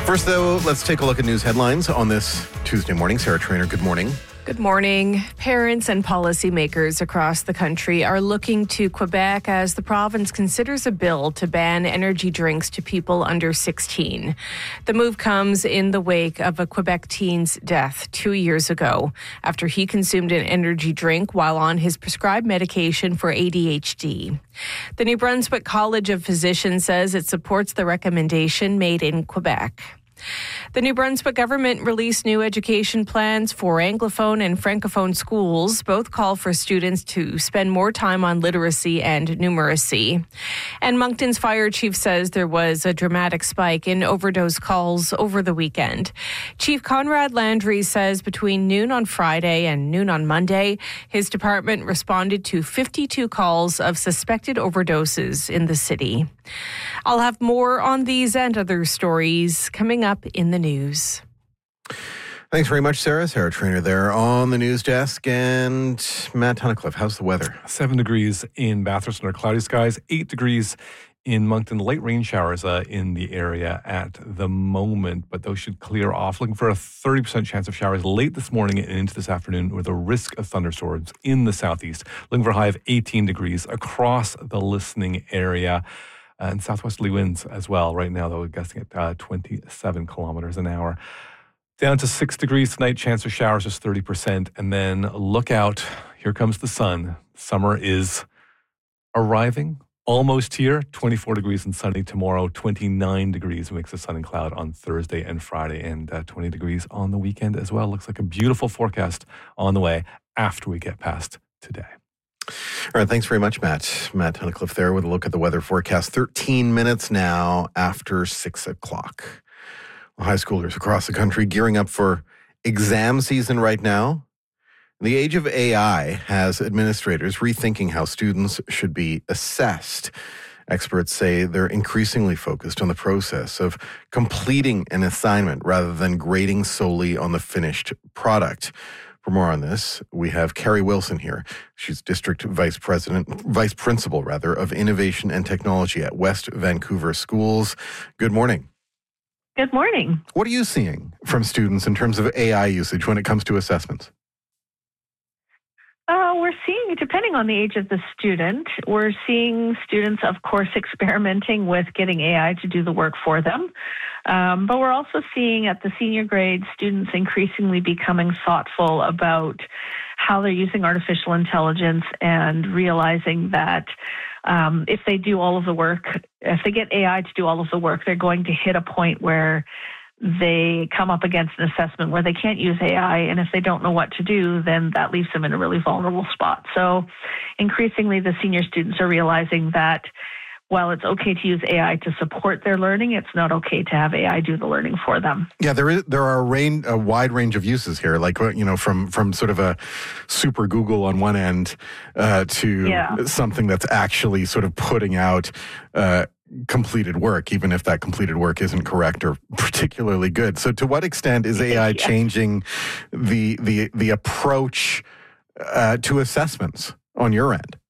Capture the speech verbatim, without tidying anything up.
First, though, let's take a look at news headlines on this Tuesday morning. Sarah Trainer, good morning. Good morning. Parents and policymakers across the country are looking to Quebec as the province considers a bill to ban energy drinks to people under sixteen. The move comes in the wake of a Quebec teen's death two years ago after he consumed an energy drink while on his prescribed medication for A D H D. The New Brunswick College of Physicians says it supports the recommendation made in Quebec. The New Brunswick government released new education plans for Anglophone and Francophone schools. Both call for students to spend more time on literacy and numeracy. And Moncton's fire chief says there was a dramatic spike in overdose calls over the weekend. Chief Conrad Landry says between noon on Friday and noon on Monday, his department responded to fifty-two calls of suspected overdoses in the city. I'll have more on these and other stories coming up in the news. Thanks very much, Sarah. Sarah Trainer there on the news desk. And Matt Tunnicliffe, how's the weather? Seven degrees in Bathurst under cloudy skies, eight degrees in Moncton. Light rain showers uh, in the area at the moment, but those should clear off. Looking for a thirty percent chance of showers late this morning and into this afternoon with a risk of thunderstorms in the southeast. Looking for a high of eighteen degrees across the listening area. Uh, and southwesterly winds as well. Right now, though, we're guessing at uh, twenty-seven kilometers an hour. Down to six degrees tonight. Chance of showers is thirty percent. And then look out. Here comes the sun. Summer is arriving. Almost here. twenty-four degrees and sunny tomorrow. twenty-nine degrees. Mix of sun and cloud on Thursday and Friday. And uh, twenty degrees on the weekend as well. Looks like a beautiful forecast on the way after we get past today. All right, thanks very much, Matt. Matt Tunnicliffe there with a look at the weather forecast. thirteen minutes now after six o'clock. Well, high schoolers across the country gearing up for exam season right now. The age of A I has administrators rethinking how students should be assessed. Experts say they're increasingly focused on the process of completing an assignment rather than grading solely on the finished product. For more on this, we have Carrie Wilson here. She's District Vice President, Vice Principal, rather, of Innovation and Technology at West Vancouver Schools. Good morning. Good morning. What are you seeing from students in terms of A I usage when it comes to assessments? Uh, we're seeing, depending on the age of the student, we're seeing students, of course, experimenting with getting A I to do the work for them. Um, but we're also seeing at the senior grade students increasingly becoming thoughtful about how they're using artificial intelligence and realizing that um, if they do all of the work, if they get A I to do all of the work, they're going to hit a point where they come up against an assessment where they can't use A I, and if they don't know what to do, then that leaves them in a really vulnerable spot. So increasingly, the senior students are realizing that while it's okay to use A I to support their learning, it's not okay to have A I do the learning for them. Yeah, there is there are a, range, a wide range of uses here, like, you know, from from sort of a super Google on one end uh, to yeah. something that's actually sort of putting out uh, completed work, even if that completed work isn't correct or particularly good. So to what extent is A I yeah. changing the the the approach uh, to assessments on your end?